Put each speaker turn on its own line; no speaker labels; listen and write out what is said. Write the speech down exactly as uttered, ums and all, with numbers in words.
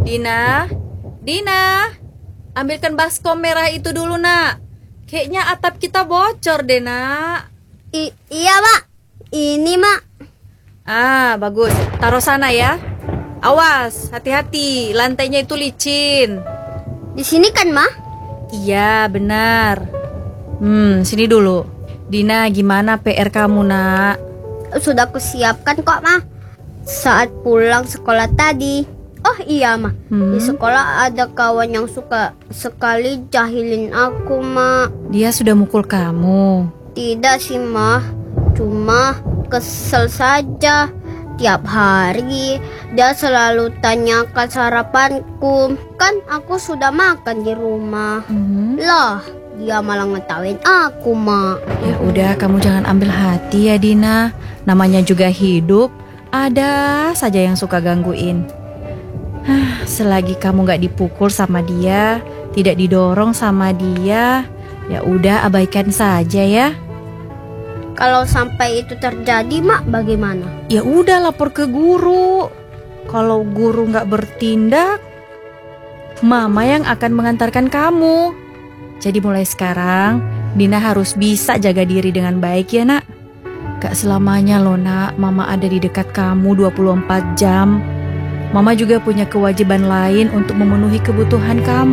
Dina, Dina, ambilkan baskom merah itu dulu nak. Kayaknya atap kita bocor deh nak.
I iya mak, ini mak.
Ah bagus, taruh sana ya. Awas, hati-hati, lantainya itu licin.
Di sini kan mak?
Iya benar. Hmm, sini dulu. Dina, gimana P R kamu nak?
Sudah kusiapkan kok mak. Saat pulang sekolah tadi. Oh iya mak,
Hmm?
di sekolah ada kawan yang suka sekali jahilin aku mak.
Dia sudah mukul kamu?
Tidak sih mak, cuma kesel saja. Tiap hari dia selalu tanyakan sarapanku. Kan aku sudah makan di rumah.
Hmm?
Lah, dia malah ngetawain aku mak.
Ya udah, kamu jangan ambil hati ya Dina. Namanya juga hidup, ada saja yang suka gangguin. Hah, selagi kamu gak dipukul sama dia, tidak didorong sama dia, ya udah abaikan saja ya.
Kalau sampai itu terjadi mak, bagaimana?
Ya udah lapor ke guru. Kalau guru nggak bertindak, mama yang akan mengantarkan kamu. Jadi mulai sekarang, Dina harus bisa jaga diri dengan baik ya nak. Gak selamanya loh nak, mama ada di dekat kamu dua puluh empat jam. Mama juga punya kewajiban lain untuk memenuhi kebutuhan kamu.